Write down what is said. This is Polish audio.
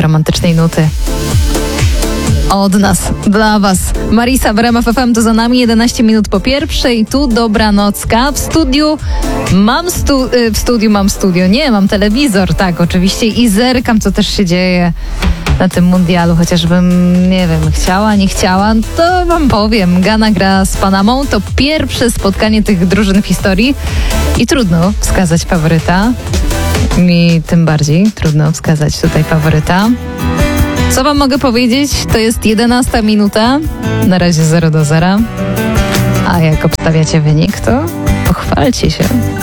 romantycznej nuty. Od nas, dla was. Marisa w RMF FM to za nami, 11 minut po pierwszej. Tu dobranocka. Mam studio. Nie, mam telewizor, tak, oczywiście. I zerkam, co też się dzieje na tym mundialu. Chociażbym, nie wiem, chciała, nie chciała, to wam powiem. Gana gra z Panamą. To pierwsze spotkanie tych drużyn w historii. I trudno wskazać faworyta. Mi tym bardziej trudno wskazać tutaj faworyta. Co wam mogę powiedzieć? To jest 11 minuta. Na razie 0-0. A jak obstawiacie wynik, to pochwalcie się.